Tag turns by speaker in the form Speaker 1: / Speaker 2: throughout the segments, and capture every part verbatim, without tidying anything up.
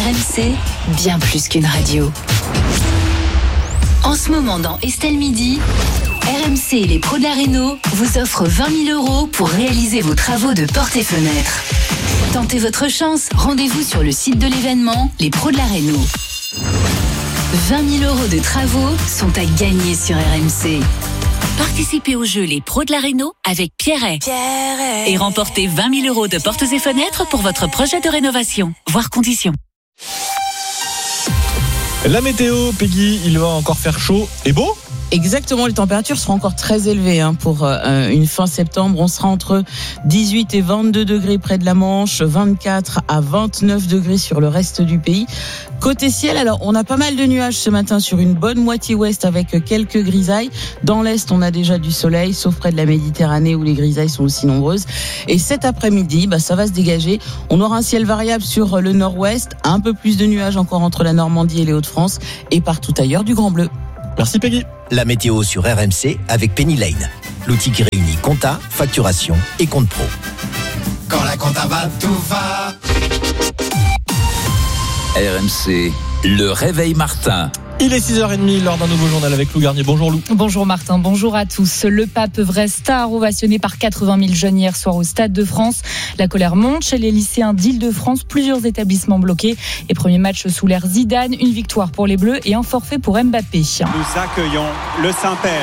Speaker 1: M C, bien plus qu'une radio. En ce moment dans Estelle Midi, R M C et les pros de la réno vous offrent vingt mille euros pour réaliser vos travaux de portes et fenêtres. Tentez votre chance, rendez-vous sur le site de l'événement Les Pros de la Réno. vingt mille euros de travaux sont à gagner sur R M C. Participez au jeu Les Pros de la Réno avec Pierret. Pierret. Et remportez vingt mille euros de portes et fenêtres pour votre projet de rénovation. Voir conditions.
Speaker 2: La météo, Peggy, il va encore faire chaud et beau ?
Speaker 3: Exactement, les températures seront encore très élevées hein, pour euh, une fin septembre. On sera entre dix-huit et vingt-deux degrés près de la Manche, vingt-quatre à vingt-neuf degrés sur le reste du pays. Côté ciel, alors on a pas mal de nuages ce matin sur une bonne moitié ouest avec quelques grisailles. Dans l'est, on a déjà du soleil, sauf près de la Méditerranée où les grisailles sont aussi nombreuses. Et cet après-midi, bah, ça va se dégager. On aura un ciel variable sur le nord-ouest, un peu plus de nuages encore entre la Normandie et les Hauts-de-France et partout ailleurs du grand bleu.
Speaker 2: Merci Peggy.
Speaker 4: La météo sur R M C avec Penny Lane, l'outil qui réunit compta, facturation et compte pro.
Speaker 5: Quand la compta va, tout va.
Speaker 6: R M C, le réveil Martin.
Speaker 2: Il est six heures trente, l'heure d'un nouveau journal avec Lou Garnier. Bonjour Lou.
Speaker 7: Bonjour Martin, bonjour à tous. Le pape vrai star ovationné par quatre-vingt mille jeunes hier soir au Stade de France. La colère monte chez les lycéens d'Île-de-France, plusieurs établissements bloqués. Et premier match sous l'ère Zidane, une victoire pour les Bleus et un forfait pour Mbappé.
Speaker 8: Nous accueillons le Saint-Père.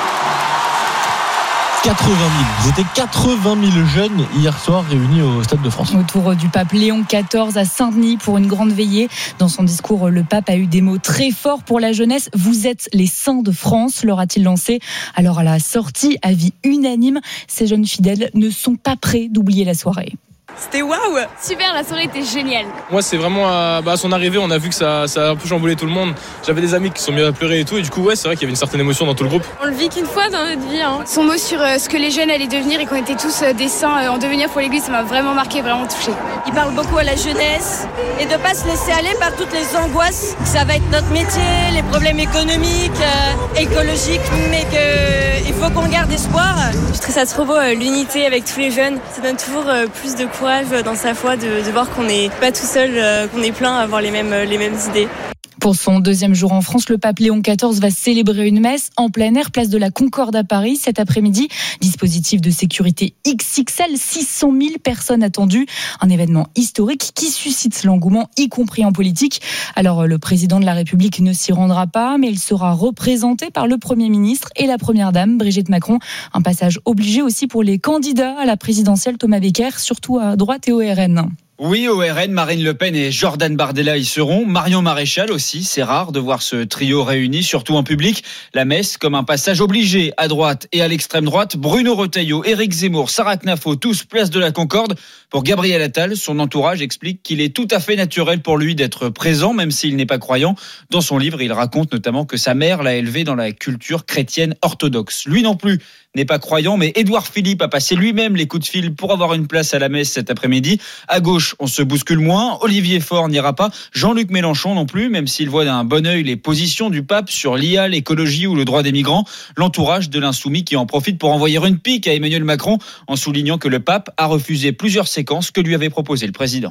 Speaker 2: quatre-vingt mille. Ils étaient quatre-vingt mille jeunes hier soir réunis au Stade de France.
Speaker 7: Autour du pape Léon quatorze à Saint-Denis pour une grande veillée. Dans son discours, le pape a eu des mots très forts pour la jeunesse. Vous êtes les saints de France, leur a-t-il lancé. Alors à la sortie, avis unanime, ces jeunes fidèles ne sont pas prêts d'oublier la soirée.
Speaker 9: C'était waouh!
Speaker 10: Super, la soirée était géniale.
Speaker 11: Moi, c'est vraiment à, bah, à son arrivée, on a vu que ça, ça a un peu chamboulé tout le monde. J'avais des amis qui sont mis à pleurer et tout, et du coup, ouais, c'est vrai qu'il y avait une certaine émotion dans tout le groupe.
Speaker 10: On le vit qu'une fois dans notre vie. Hein.
Speaker 9: Son mot sur euh, ce que les jeunes allaient devenir et qu'on était tous euh, des saints euh, en devenir pour l'église, ça m'a vraiment marqué, vraiment touché.
Speaker 12: Il parle beaucoup à la jeunesse et de ne pas se laisser aller par toutes les angoisses. Ça va être notre métier, les problèmes économiques, euh, écologiques, mais qu'il faut qu'on garde espoir.
Speaker 13: Je trouve ça trop beau, euh, l'unité avec tous les jeunes. Ça donne toujours euh, plus de courage euh, dans sa foi. De, de voir qu'on n'est pas tout seul, euh, qu'on est plein à avoir les mêmes, les mêmes idées.
Speaker 7: Pour son deuxième jour en France, le pape Léon quatorze va célébrer une messe en plein air, place de la Concorde à Paris cet après-midi. Dispositif de sécurité X X L, six cent mille personnes attendues. Un événement historique qui suscite l'engouement, y compris en politique. Alors, le président de la République ne s'y rendra pas, mais il sera représenté par le Premier ministre et la Première Dame, Brigitte Macron. Un passage obligé aussi pour les candidats à la présidentielle, Thomas Becker, surtout à droite et au R N.
Speaker 14: Oui, au R N, Marine Le Pen et Jordan Bardella y seront. Marion Maréchal aussi, c'est rare de voir ce trio réuni, surtout en public. La messe comme un passage obligé à droite et à l'extrême droite. Bruno Retailleau, Éric Zemmour, Sarah Knafo, tous place de la Concorde. Pour Gabriel Attal, son entourage explique qu'il est tout à fait naturel pour lui d'être présent, même s'il n'est pas croyant. Dans son livre, il raconte notamment que sa mère l'a élevé dans la culture chrétienne orthodoxe. Lui non plus n'est pas croyant, mais Édouard Philippe a passé lui-même les coups de fil pour avoir une place à la messe cet après-midi. À gauche, on se bouscule moins. Olivier Faure n'ira pas. Jean-Luc Mélenchon non plus, même s'il voit d'un bon œil les positions du pape sur l'I A, l'écologie ou le droit des migrants. L'entourage de l'insoumis qui en profite pour envoyer une pique à Emmanuel Macron en soulignant que le pape a refusé plusieurs séquences que lui avait proposées le président.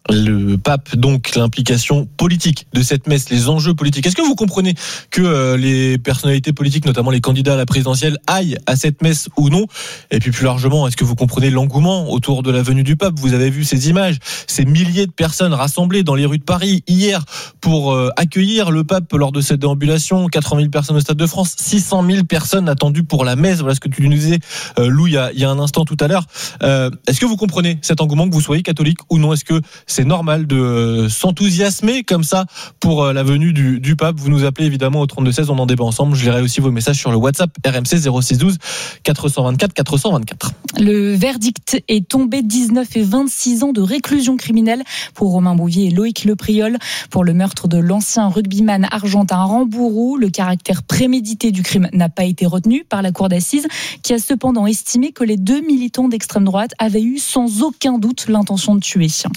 Speaker 2: Le pape, donc l'implication politique de cette messe, les enjeux politiques. Est-ce que vous comprenez que euh, les personnalités politiques, notamment les candidats à la présidentielle, aillent à cette messe ou non? Et puis plus largement, est-ce que vous comprenez l'engouement autour de la venue du pape? Vous avez vu ces images, ces milliers de personnes rassemblées dans les rues de Paris hier pour euh, accueillir le pape lors de cette déambulation. quatre-vingt mille personnes au Stade de France, six cent mille personnes attendues pour la messe. Voilà ce que tu nous disais, euh, Lou, il y, a, il y a un instant tout à l'heure. Euh, est-ce que vous comprenez cet engouement, que vous soyez catholique ou non? Est-ce que c'est normal de s'enthousiasmer comme ça pour la venue du, du pape? Vous nous appelez évidemment au trente-deux seize, on en débat ensemble. Je lirai aussi vos messages sur le WhatsApp R M C zéro six douze quatre cent vingt-quatre quatre cent vingt-quatre. Le verdict est tombé, dix-neuf et vingt-six ans de réclusion criminelle pour Romain Bouvier et Loïc Lepriol pour le meurtre de l'ancien rugbyman argentin Rambourou. Le caractère prémédité du crime n'a pas été retenu par la cour d'assises, qui a cependant estimé que les deux militants d'extrême droite avaient eu sans aucun doute l'intention de tuer. R M C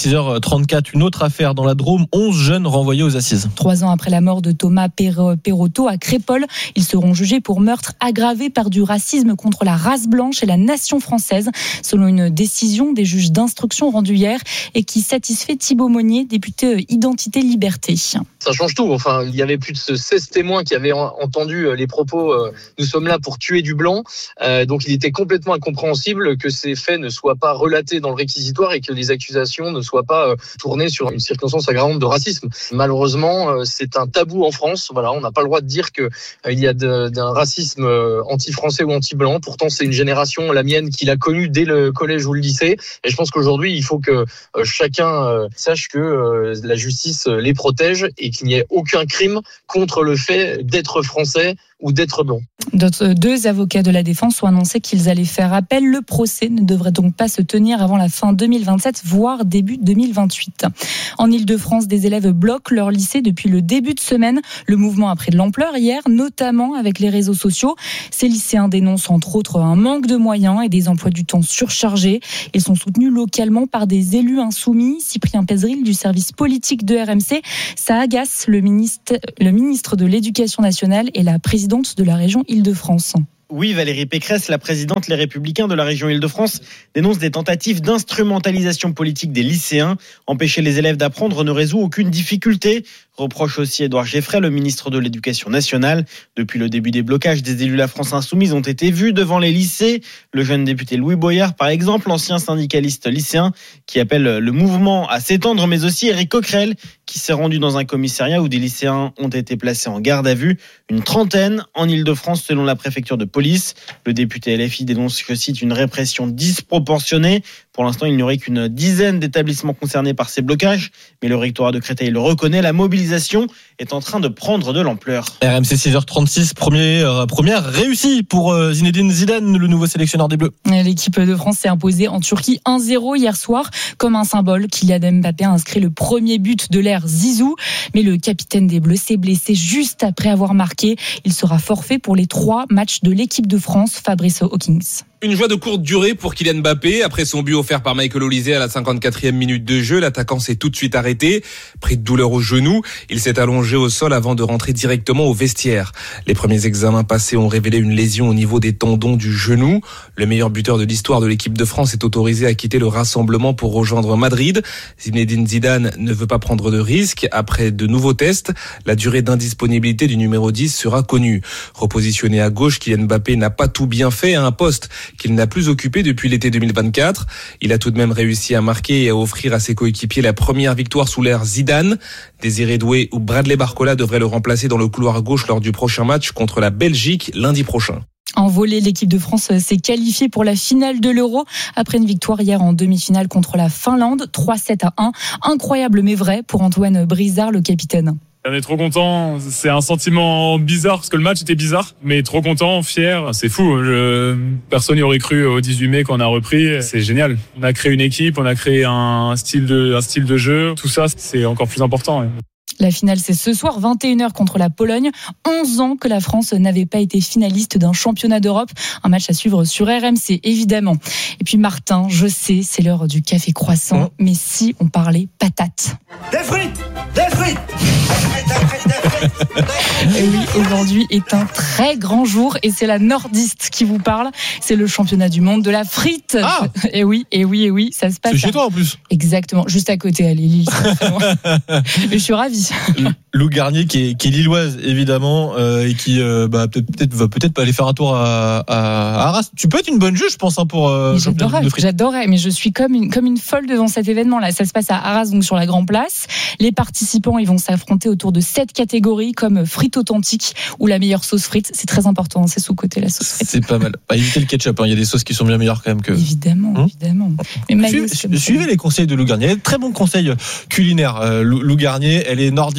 Speaker 2: six heures trente-quatre, une autre affaire dans la Drôme, onze jeunes renvoyés aux assises.
Speaker 7: Trois ans après la mort de Thomas Perrotto à Crépol, ils seront jugés pour meurtre aggravé par du racisme contre la race blanche et la nation française, selon une décision des juges d'instruction rendue hier et qui satisfait Thibaut Monnier, député Identité Liberté.
Speaker 15: Ça change tout. Enfin, il y avait plus de seize témoins qui avaient entendu les propos euh, « nous sommes là pour tuer du blanc euh, ». Donc il était complètement incompréhensible que ces faits ne soient pas relatés dans le réquisitoire et que les accusations ne soient pas euh, tournées sur une circonstance aggravante de racisme. Malheureusement, euh, c'est un tabou en France. Voilà, on n'a pas le droit de dire qu'il euh, y a de, d'un racisme euh, anti-français ou anti-blanc. Pourtant, c'est une génération, la mienne, qui l'a connu dès le collège ou le lycée. Et je pense qu'aujourd'hui, il faut que euh, chacun euh, sache que euh, la justice les protège et qu'il n'y ait aucun crime contre le fait d'être français ou d'être blanc.
Speaker 7: D'autres deux avocats de la défense ont annoncé qu'ils allaient faire appel. Le procès ne devrait donc pas se tenir avant la fin deux mille vingt-sept, voire début deux mille vingt-huit. En Ile-de-France, des élèves bloquent leur lycée depuis le début de semaine. Le mouvement a pris de l'ampleur hier, notamment avec les réseaux sociaux. Ces lycéens dénoncent entre autres un manque de moyens et des emplois du temps surchargés. Ils sont soutenus localement par des élus insoumis. Cyprien Pézeril du service politique de R M C. Ça agace le ministre, le ministre de l'Éducation nationale et la présidente de la région Île-de-France.
Speaker 16: Oui, Valérie Pécresse, la présidente Les Républicains de la région Île-de-France, dénonce des tentatives d'instrumentalisation politique des lycéens. Empêcher les élèves d'apprendre ne résout aucune difficulté, reproche aussi Édouard Geffray, le ministre de l'Éducation nationale. Depuis le début des blocages, des élus de la France insoumise ont été vus devant les lycées. Le jeune député Louis Boyard, par exemple, ancien syndicaliste lycéen, qui appelle le mouvement à s'étendre, mais aussi Éric Coquerel, qui s'est rendu dans un commissariat où des lycéens ont été placés en garde à vue. Une trentaine en Île-de-France, selon la préfecture de police. Le député L F I dénonce, je cite, une répression disproportionnée. Pour l'instant, il n'y aurait qu'une dizaine d'établissements concernés par ces blocages, mais le rectorat de Créteil le reconnaît, la mobilisation est en train de prendre de l'ampleur.
Speaker 2: R M C six heures trente-six, première, première réussie pour Zinedine Zidane, le nouveau sélectionneur des Bleus.
Speaker 7: L'équipe de France s'est imposée en Turquie un zéro hier soir. Comme un symbole, Kylian Mbappé a inscrit le premier but de l'ère Zizou. Mais le capitaine des Bleus s'est blessé juste après avoir marqué. Il sera forfait pour les trois matchs de l'équipe de France, Fabrice Hawkins.
Speaker 17: Une joie de courte durée pour Kylian Mbappé. Après son but offert par Michael Olise à la cinquante-quatrième minute de jeu, l'attaquant s'est tout de suite arrêté. Pris de douleur au genou, il s'est allongé au sol avant de rentrer directement au vestiaire. Les premiers examens passés ont révélé une lésion au niveau des tendons du genou. Le meilleur buteur de l'histoire de l'équipe de France est autorisé à quitter le rassemblement pour rejoindre Madrid. Zinedine Zidane ne veut pas prendre de risques. Après de nouveaux tests, la durée d'indisponibilité du numéro dix sera connue. Repositionné à gauche, Kylian Mbappé n'a pas tout bien fait à un poste qu'il n'a plus occupé depuis l'été deux mille vingt-quatre. Il a tout de même réussi à marquer et à offrir à ses coéquipiers la première victoire sous l'ère Zidane. Désiré Doué ou Bradley Barcola devraient le remplacer dans le couloir gauche lors du prochain match contre la Belgique lundi prochain.
Speaker 7: En volley, l'équipe de France s'est qualifiée pour la finale de l'Euro après une victoire hier en demi-finale contre la Finlande, trois sept à un. Incroyable mais vrai pour Antoine Brizard, le capitaine.
Speaker 18: On est trop content, c'est un sentiment bizarre parce que le match était bizarre, mais trop content, fier, c'est fou. Je... Personne n'y aurait cru au dix-huit mai qu'on a repris, c'est génial. On a créé une équipe, on a créé un style de, un style de jeu, tout ça c'est encore plus important. Ouais.
Speaker 7: La finale, c'est ce soir, vingt et une heures contre la Pologne. onze ans que la France n'avait pas été finaliste d'un championnat d'Europe. Un match à suivre sur R M C, évidemment. Et puis Martin, je sais, c'est l'heure du café croissant, mmh. mais si on parlait patates.
Speaker 5: Des frites, des frites, des frites, des frites.
Speaker 7: Et oui, aujourd'hui est un très grand jour et c'est la nordiste qui vous parle. C'est le championnat du monde de la frite.
Speaker 2: Ah.
Speaker 7: Et oui, et oui, et oui, ça se passe.
Speaker 2: C'est chez toi en plus.
Speaker 7: Exactement, juste à côté, à Lille. Mais je suis ravie.
Speaker 2: Lou Garnier qui est, qui est lilloise évidemment euh, et qui euh, bah, peut-être, peut-être va peut-être pas aller faire un tour à, à, à Arras. Tu peux être une bonne juge, je pense, hein, pour. Euh,
Speaker 7: j'adorais, j'adorais, mais je suis comme une comme une folle devant cet événement-là. Ça se passe à Arras, donc sur la Grand Place. Les participants, ils vont s'affronter autour de sept catégories comme frites authentiques ou la meilleure sauce frite. C'est très important, c'est sous-côté la sauce frite.
Speaker 2: C'est pas mal. Bah, évitez le ketchup. Il hein. y a des sauces qui sont bien meilleures quand même que.
Speaker 7: Évidemment, hum évidemment.
Speaker 2: Mais Maïs, suivez, suivez les conseils de Lou Garnier. Très bon conseil culinaire. Euh, Lou, Lou Garnier, elle est nordiste.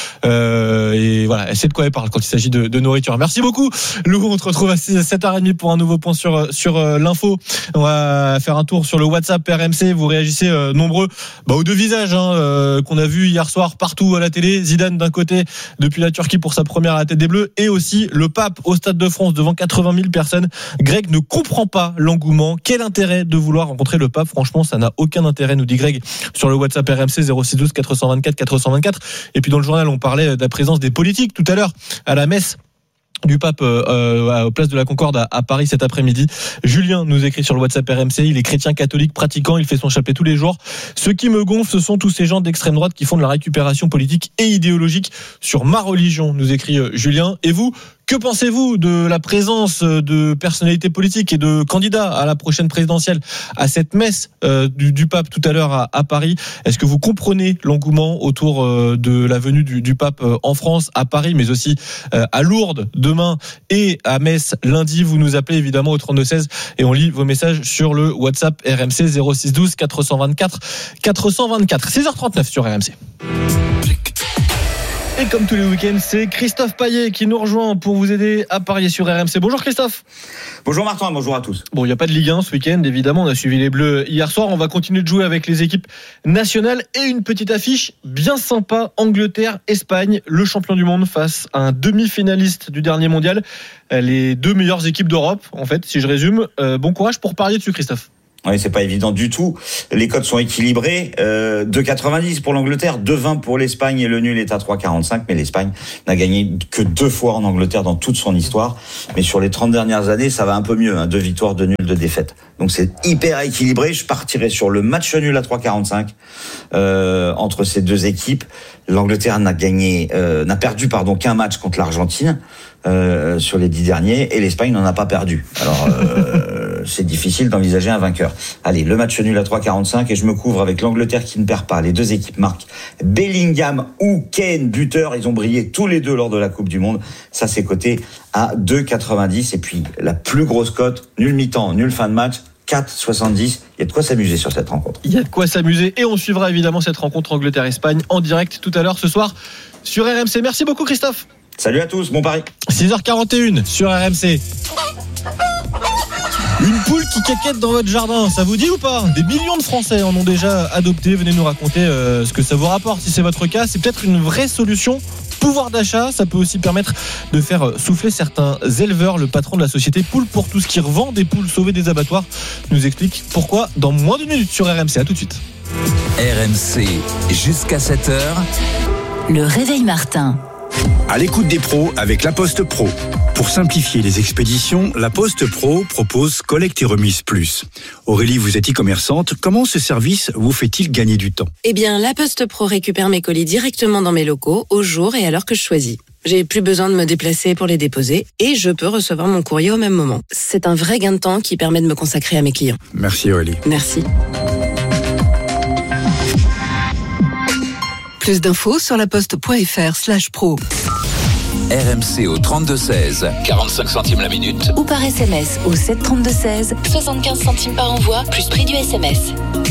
Speaker 2: euh, et voilà, elle sait de quoi elle parle quand il s'agit de, de nourriture. Merci beaucoup Lou, on te retrouve à sept heures trente pour un nouveau point sur, sur euh, l'info. On va faire un tour sur le WhatsApp R M C, vous réagissez euh, nombreux bah, aux deux visages hein, euh, qu'on a vu hier soir partout à la télé. Zidane d'un côté depuis la Turquie pour sa première à la tête des Bleus, et aussi le pape au Stade de France devant quatre-vingt mille personnes. Greg ne comprend pas l'engouement. Quel intérêt de vouloir rencontrer le pape? Franchement, ça n'a aucun intérêt, nous dit Greg sur le WhatsApp R M C zéro six douze quatre cent vingt-quatre quatre cent vingt-quatre. Et puis dans le journal, on parlait de la présence des politiques tout à l'heure à la messe du pape euh, à place de la Concorde à, à Paris cet après-midi. Julien nous écrit sur le WhatsApp R M C, il est chrétien catholique pratiquant, il fait son chapelet tous les jours. Ce qui me gonfle, ce sont tous ces gens d'extrême droite qui font de la récupération politique et idéologique sur ma religion, nous écrit euh, Julien. Et vous, que pensez-vous de la présence de personnalités politiques et de candidats à la prochaine présidentielle à cette messe euh, du, du pape tout à l'heure à, à Paris? Est-ce que vous comprenez l'engouement autour euh, de la venue du, du pape euh, en France, à Paris, mais aussi euh, à Lourdes demain et à Metz lundi? Vous nous appelez évidemment au trente-deux seize et on lit vos messages sur le WhatsApp R M C zéro six douze quatre cent vingt-quatre quatre cent vingt-quatre. six heures trente-neuf sur R M C. Et comme tous les week-ends, c'est Christophe Payet qui nous rejoint pour vous aider à parier sur R M C. Bonjour Christophe.
Speaker 19: Bonjour Martin, bonjour à tous.
Speaker 2: Bon, il n'y a pas de Ligue un ce week-end, évidemment. On a suivi les Bleus hier soir. On va continuer de jouer avec les équipes nationales et une petite affiche bien sympa. Angleterre-Espagne, le champion du monde face à un demi-finaliste du dernier mondial. Les deux meilleures équipes d'Europe, en fait, si je résume. Euh, bon courage pour parier dessus, Christophe.
Speaker 19: Oui, c'est pas évident du tout. Les cotes sont équilibrées. Euh, deux virgule quatre-vingt-dix pour l'Angleterre, deux virgule vingt pour l'Espagne et le nul est à trois virgule quarante-cinq. Mais l'Espagne n'a gagné que deux fois en Angleterre dans toute son histoire. Mais sur les trente dernières années, ça va un peu mieux. Hein. Deux victoires, deux nuls, deux défaites. Donc c'est hyper équilibré. Je partirai sur le match nul à trois virgule quarante-cinq euh, entre ces deux équipes. L'Angleterre n'a gagné, euh, n'a perdu pardon qu'un match contre l'Argentine. Euh, sur les dix derniers, et l'Espagne n'en a pas perdu. Alors euh, c'est difficile d'envisager un vainqueur. Allez, le match nul à trois virgule quarante-cinq et je me couvre avec l'Angleterre qui ne perd pas. Les deux équipes marquent. Bellingham ou Kane, buteur, ils ont brillé tous les deux lors de la Coupe du Monde. Ça c'est coté à deux virgule quatre-vingt-dix et puis la plus grosse cote, nul mi-temps, nul fin de match, quatre virgule soixante-dix. Il y a de quoi s'amuser sur cette rencontre.
Speaker 2: Il y a de quoi s'amuser et on suivra évidemment cette rencontre Angleterre-Espagne en direct tout à l'heure ce soir sur R M C. Merci beaucoup Christophe.
Speaker 19: Salut à tous, bon pari.
Speaker 2: six heures quarante et une sur R M C. Une poule qui quéquette dans votre jardin, ça vous dit ou pas? Des millions de Français en ont déjà adopté. Venez nous raconter euh, ce que ça vous rapporte. Si c'est votre cas, c'est peut-être une vraie solution. Pouvoir d'achat, ça peut aussi permettre de faire souffler certains éleveurs. Le patron de la société Poule pour tous qui revend des poules sauvées des abattoirs nous explique pourquoi dans moins d'une minute sur R M C. À tout de suite.
Speaker 6: R M C jusqu'à sept heures.
Speaker 1: Le réveil Martin.
Speaker 20: À l'écoute des pros avec La Poste Pro. Pour simplifier les expéditions, La Poste Pro propose Collecte et Remise Plus. Aurélie, vous êtes e-commerçante. Comment ce service vous fait-il gagner du temps?
Speaker 21: Eh bien, La Poste Pro récupère mes colis directement dans mes locaux, au jour et à l'heure que je choisis. J'ai plus besoin de me déplacer pour les déposer et je peux recevoir mon courrier au même moment. C'est un vrai gain de temps qui permet de me consacrer à mes clients.
Speaker 20: Merci Aurélie.
Speaker 21: Merci.
Speaker 22: Plus d'infos sur laposte.fr slash pro.
Speaker 6: R M C au trente-deux seize, quarante-cinq centimes la minute.
Speaker 1: Ou par S M S au sept trente-deux seize, soixante-quinze centimes par envoi, plus prix du S M S.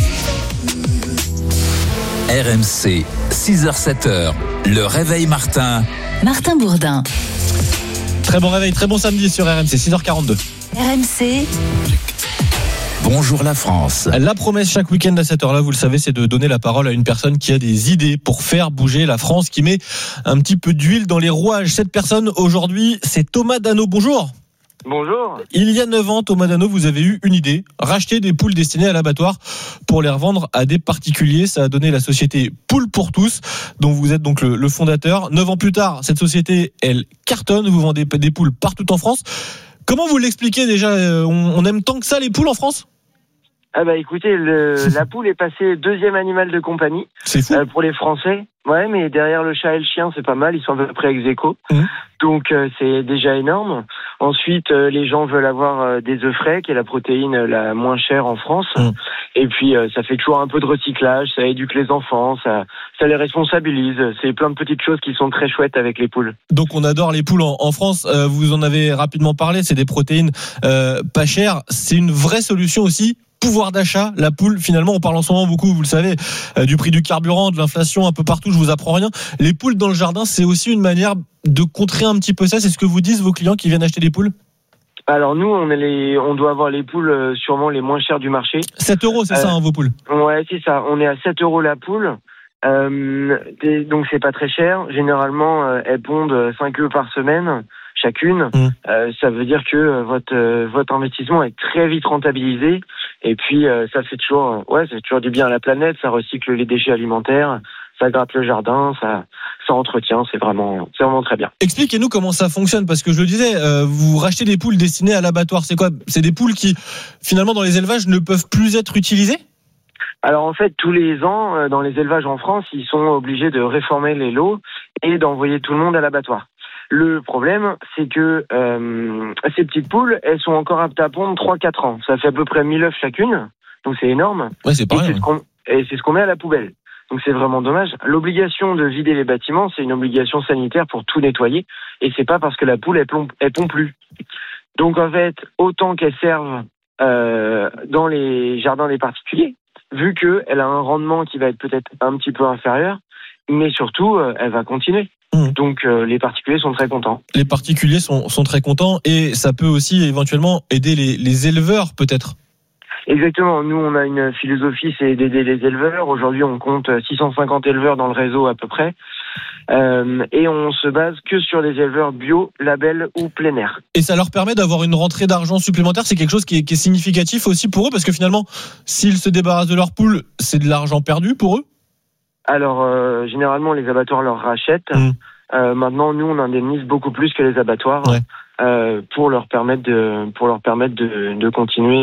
Speaker 6: R M C, six heures sept heures, le réveil Martin.
Speaker 1: Martin Bourdin.
Speaker 2: Très bon réveil, très bon samedi sur R M C, six heures quarante-deux.
Speaker 1: R M C.
Speaker 6: Bonjour la France.
Speaker 2: La promesse chaque week-end à cette heure-là, vous le savez, c'est de donner la parole à une personne qui a des idées pour faire bouger la France, qui met un petit peu d'huile dans les rouages. Cette personne, aujourd'hui, c'est Thomas Dano. Bonjour.
Speaker 23: Bonjour.
Speaker 2: Il y a neuf ans, Thomas Dano, vous avez eu une idée, racheter des poules destinées à l'abattoir pour les revendre à des particuliers. Ça a donné la société Poule pour tous, dont vous êtes donc le, le fondateur. Neuf ans plus tard, cette société, elle cartonne. Vous vendez des poules partout en France. Comment vous l'expliquez déjà? on, on aime tant que ça les poules en France?
Speaker 23: Ah bah écoutez, le, la poule est passée deuxième animal de compagnie.
Speaker 2: C'est fou.
Speaker 23: Euh, pour les Français. Ouais, mais derrière le chat et le chien, c'est pas mal. Ils sont à peu près ex aequo. Mmh. Donc euh, c'est déjà énorme. Ensuite, euh, les gens veulent avoir euh, des œufs frais, qui est la protéine la moins chère en France. Mmh. Et puis euh, ça fait toujours un peu de recyclage, ça éduque les enfants, ça, ça les responsabilise. C'est plein de petites choses qui sont très chouettes avec les poules.
Speaker 2: Donc on adore les poules en, en France. Euh, vous en avez rapidement parlé. C'est des protéines euh, pas chères. C'est une vraie solution aussi pouvoir d'achat, la poule. Finalement, on parle en ce moment beaucoup, vous le savez, euh, du prix du carburant, de l'inflation un peu partout. Je vous apprends rien. Les poules dans le jardin, c'est aussi une manière de contrer un petit peu ça. C'est ce que vous disent vos clients qui viennent acheter des poules?
Speaker 23: Alors nous, on est les, on doit avoir les poules euh, sûrement les moins chères du marché.
Speaker 2: sept euros, c'est euh, ça, hein, vos poules?
Speaker 23: Ouais, c'est ça. On est à sept euros la poule. Euh, donc c'est pas très cher. Généralement, euh, elles pondent cinq œufs par semaine chacune. Mmh. Euh, ça veut dire que euh, votre euh, votre investissement est très vite rentabilisé. Et puis euh, ça fait toujours, euh, ouais, c'est toujours du bien à la planète. Ça recycle les déchets alimentaires. Ça gratte le jardin, ça, ça entretient, c'est vraiment, c'est vraiment très bien.
Speaker 2: Expliquez-nous comment ça fonctionne, parce que je le disais, euh, vous rachetez des poules destinées à l'abattoir. C'est quoi? C'est des poules qui, finalement, dans les élevages, ne peuvent plus être utilisées?
Speaker 23: Alors en fait, tous les ans, euh, dans les élevages en France, ils sont obligés de réformer les lots et d'envoyer tout le monde à l'abattoir. Le problème, c'est que euh, ces petites poules, elles sont encore aptes à pondre trois à quatre ans. Ça fait à peu près mille œufs chacune, donc c'est énorme.
Speaker 2: Ouais, c'est pas
Speaker 23: et,
Speaker 2: rien.
Speaker 23: C'est ce qu'on, et c'est ce qu'on met à la poubelle. Donc c'est vraiment dommage. L'obligation de vider les bâtiments, c'est une obligation sanitaire pour tout nettoyer. Et c'est pas parce que la poule, elle pond, elle pond plus. Donc en fait, autant qu'elle serve euh, dans les jardins des particuliers, vu qu'elle a un rendement qui va être peut-être un petit peu inférieur, mais surtout, euh, elle va continuer. Mmh. Donc euh, les particuliers sont très contents.
Speaker 2: Les particuliers sont, sont très contents et ça peut aussi éventuellement aider les, les éleveurs peut-être.
Speaker 23: Exactement. Nous, on a une philosophie, c'est d'aider les éleveurs. Aujourd'hui, on compte six cent cinquante éleveurs dans le réseau à peu près. Euh, et on se base que sur des éleveurs bio, label ou plein air.
Speaker 2: Et ça leur permet d'avoir une rentrée d'argent supplémentaire. C'est quelque chose qui est, qui est significatif aussi pour eux, parce que finalement, s'ils se débarrassent de leur poule, c'est de l'argent perdu pour eux?
Speaker 23: Alors, euh, généralement, les abattoirs leur rachètent. Mmh. Euh, maintenant, nous, on indemnise beaucoup plus que les abattoirs. Ouais. Euh, pour leur permettre de pour leur permettre de, de continuer